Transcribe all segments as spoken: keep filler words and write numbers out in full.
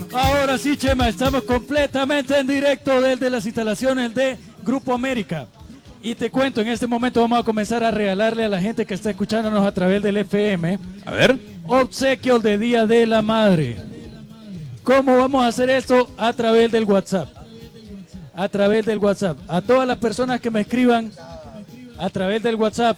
Ahora sí, Chema, estamos completamente en directo desde las instalaciones de Grupo América. Y te cuento, en este momento vamos a comenzar a regalarle a la gente que está escuchándonos a través del F M. A ver. Obsequios de Día de la Madre. ¿Cómo vamos a hacer esto? A través del WhatsApp. A través del WhatsApp. A todas las personas que me escriban a través del WhatsApp.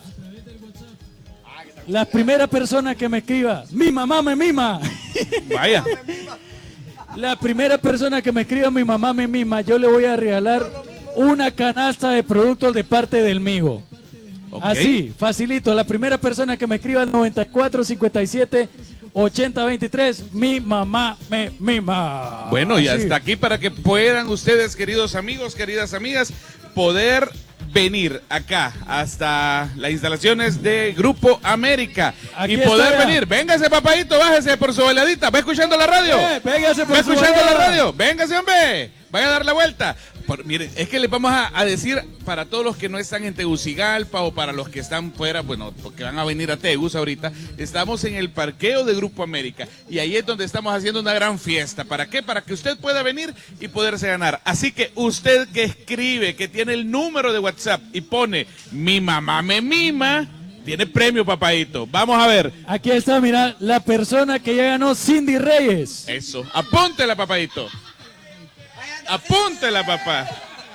La primera persona que me escriba, mi mamá me mima. Vaya. La primera persona que me escriba, mi mamá me mima, yo le voy a regalar una canasta de productos de parte del Migo. Okay. Así, facilito. La primera persona que me escriba al noventa y cuatro cincuenta y siete ochenta veintitrés, mi mamá me mima. Bueno, y Así. hasta aquí para que puedan ustedes, queridos amigos, queridas amigas, poder venir acá hasta las instalaciones de Grupo América. Aquí y poder venir. Véngase, papadito, bájese por su bailadita. ¿Va escuchando la radio? Eh, véngase por ¿Va su escuchando bailada. la radio? Véngase, hombre. Vaya a dar la vuelta. Por, miren, es que les vamos a, a decir para todos los que no están en Tegucigalpa o para los que están fuera, bueno, porque van a venir a Tegus ahorita, estamos en el parqueo de Grupo América y ahí es donde estamos haciendo una gran fiesta. ¿Para qué? Para que usted pueda venir y poderse ganar. Así que usted que escribe, que tiene el número de WhatsApp y pone mi mamá me mima, tiene premio, papadito. Vamos a ver. Aquí está, mira, la persona que ya ganó, Cindy Reyes. Eso, apúntela, papadito. Apúntela, papá.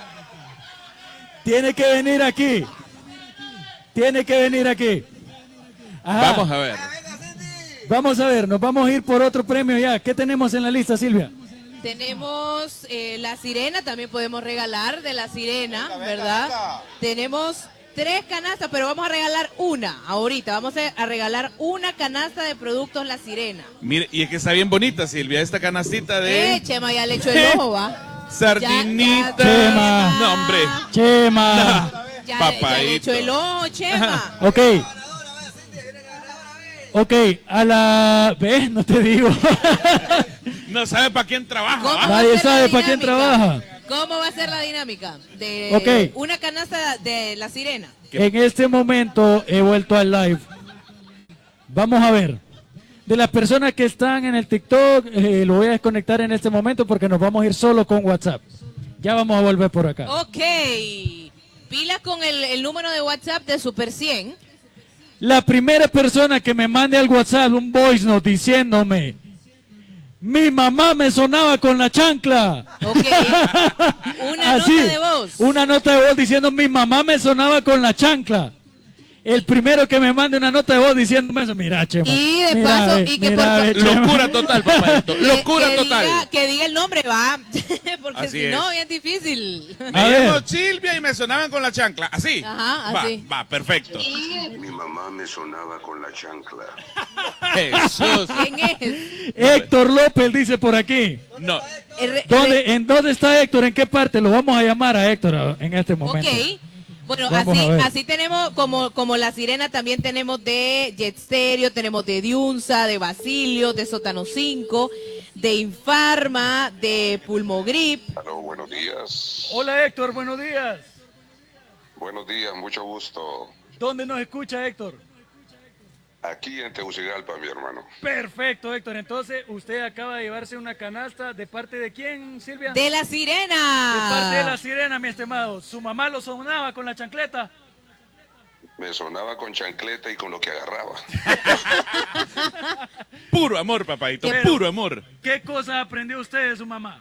Tiene que venir aquí. Tiene que venir aquí. Ajá. Vamos a ver. Vamos a ver, nos vamos a ir por otro premio ya. ¿Qué tenemos en la lista, Silvia? Tenemos eh, la sirena, también podemos regalar de la sirena, ¿verdad? Tenemos tres canastas, pero vamos a regalar una ahorita. Vamos a regalar una canasta de productos La Sirena. Mire, y es que está bien bonita, Silvia, esta canastita de... Eh, Chema, ya le echo el ojo, va. Sardinita. Ya, ya, Chema. No, hombre. Chema. Ya, Papadito. ya le echo el ojo, Chema. Ok. Ok, a la... ¿Ves? No te digo. No sabe para quién trabaja. ¿Cómo ¿va? va a Nadie ser la sabe para quién dinámica? trabaja. ¿Cómo va a ser la dinámica? De Ok. una canasta de La Sirena. En este momento he vuelto al live. Vamos a ver. De las personas que están en el TikTok, eh, lo voy a desconectar en este momento porque nos vamos a ir solo con WhatsApp. Ya vamos a volver por acá. Ok. Pilas con el, el número de WhatsApp de Super cien. La primera persona que me mande al WhatsApp un voice note diciéndome, mi mamá me sonaba con la chancla. Ok. Una Así, nota de voz. Una nota de voz diciendo, mi mamá me sonaba con la chancla. El primero que me mande una nota de voz diciéndome eso, mira, Chema. Y de mira, paso, ve, y que mira, por- ve, Chema. Locura total, papadito. Que- Locura que total. Diga, que diga el nombre, va. Porque Así si no, es. bien difícil. Me A llamo ver. Silvia y me sonaban con la chancla. Así. Ajá, así. Va, va, perfecto. Mi mamá me sonaba con la chancla. Jesús. ¿Quién es? Héctor López dice por aquí. No. El re- ¿Dónde, ¿En dónde está Héctor? ¿En qué parte? Lo vamos a llamar a Héctor a- en este momento. Ok. Bueno, Vamos así, a ver. así tenemos, como, como La Sirena, también tenemos de Jet Stereo, tenemos de Diunsa, de Basilio, de Sótano cinco, de Infarma, de Pulmogrip. Aló, buenos días. Hola Héctor, buenos días. Buenos días, mucho gusto. ¿Dónde nos escucha Héctor? Aquí en Tegucigalpa, mi hermano. Perfecto, Héctor. Entonces, usted acaba de llevarse una canasta. ¿De parte de quién, Silvia? De La De Sirena. parte de la sirena, mi estimado. ¿Su mamá lo sonaba con la chancleta? Me sonaba con chancleta y con lo que agarraba. Puro amor, papadito. Pero- Puro amor. ¿Qué cosa aprendió usted de su mamá?